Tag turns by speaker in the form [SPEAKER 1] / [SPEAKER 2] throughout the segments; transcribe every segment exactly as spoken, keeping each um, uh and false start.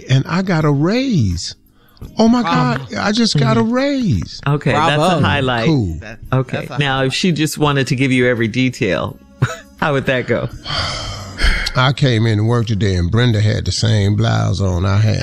[SPEAKER 1] and I got a raise. Oh my God! I just got a raise.
[SPEAKER 2] Okay,
[SPEAKER 3] Bravo.
[SPEAKER 2] that's a highlight.
[SPEAKER 1] Cool.
[SPEAKER 3] That-
[SPEAKER 2] Okay,
[SPEAKER 3] that's a
[SPEAKER 2] now if she just wanted to give you every detail, how would that go?
[SPEAKER 1] I came in to work today, and Brenda had the same blouse on I had.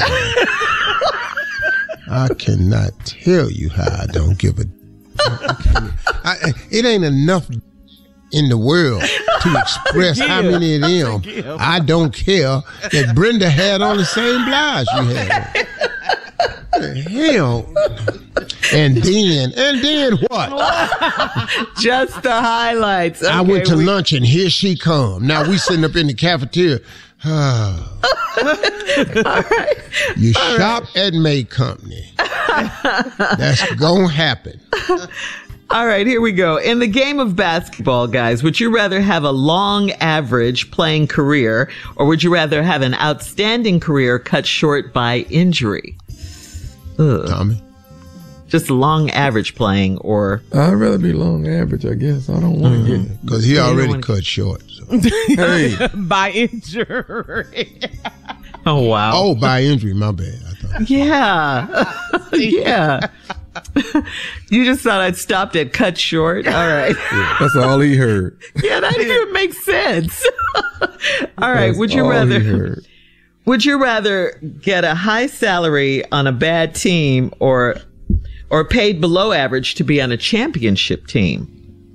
[SPEAKER 1] I cannot tell you how I don't give a. I I, it ain't enough in the world to express how many of them I don't care that Brenda had on the same blouse you had. Hell. And then, and then what?
[SPEAKER 2] Just the highlights. Okay,
[SPEAKER 1] I went to
[SPEAKER 2] we-
[SPEAKER 1] lunch and here she come. Now we sitting up in the cafeteria. Oh.
[SPEAKER 2] All right.
[SPEAKER 1] You All shop right. at May Company. That's gonna happen.
[SPEAKER 2] All right, here we go. In the game of basketball, guys, would you rather have a long average playing career, or would you rather have an outstanding career cut short by injury? Ugh.
[SPEAKER 1] Tommy?
[SPEAKER 2] Just a long average playing, or...
[SPEAKER 4] I'd rather be long average, I guess. I don't want to mm-hmm. get...
[SPEAKER 1] Because he already cut short. So.
[SPEAKER 4] Hey.
[SPEAKER 3] By injury.
[SPEAKER 2] Oh, wow.
[SPEAKER 1] Oh, by injury, my bad. I thought.
[SPEAKER 2] Yeah. Yeah. You just thought I'd stopped at cut short? All right.
[SPEAKER 4] Yeah, that's all he heard.
[SPEAKER 2] Yeah, that didn't even make sense. All right.
[SPEAKER 4] That's
[SPEAKER 2] would you
[SPEAKER 4] all
[SPEAKER 2] rather...
[SPEAKER 4] he heard.
[SPEAKER 2] Would you rather get a high salary on a bad team, or or paid below average to be on a championship team?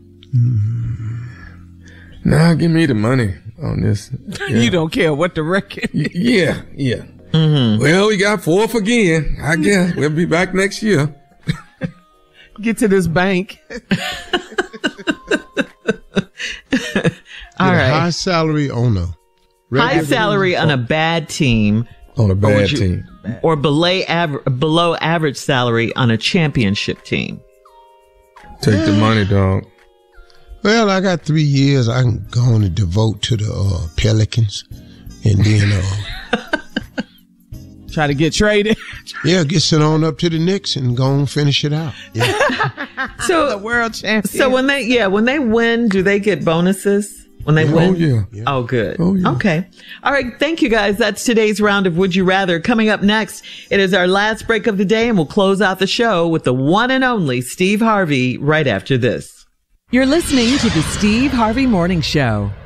[SPEAKER 4] Nah, give me the money on this. Yeah.
[SPEAKER 3] You don't care what the record is.
[SPEAKER 4] Yeah, yeah.
[SPEAKER 2] Mm-hmm.
[SPEAKER 4] Well, we got fourth again. I guess we'll be back next year.
[SPEAKER 3] Get to this bank.
[SPEAKER 2] All right.
[SPEAKER 1] High salary owner.
[SPEAKER 2] High salary on a bad team.
[SPEAKER 4] On a bad
[SPEAKER 2] you,
[SPEAKER 4] team.
[SPEAKER 2] Or below, aver- below average salary on a championship team.
[SPEAKER 4] Take the money, dog.
[SPEAKER 1] Well, I got three years. I can go on and devote to the uh, Pelicans. And then, uh,
[SPEAKER 3] try to get traded.
[SPEAKER 1] Yeah, get sent on up to the Knicks and go and finish it out. Yeah.
[SPEAKER 3] So the world champion.
[SPEAKER 2] So when they, yeah, when they win, do they get bonuses? When they
[SPEAKER 4] yeah,
[SPEAKER 2] win?
[SPEAKER 4] Oh, yeah.
[SPEAKER 1] yeah.
[SPEAKER 2] Oh, good.
[SPEAKER 4] Oh, yeah.
[SPEAKER 2] Okay. All right. Thank you, guys. That's today's round of Would You Rather. Coming up next, it is our last break of the day, and we'll close out the show with the one and only Steve Harvey right after this.
[SPEAKER 5] You're listening to the Steve Harvey Morning Show.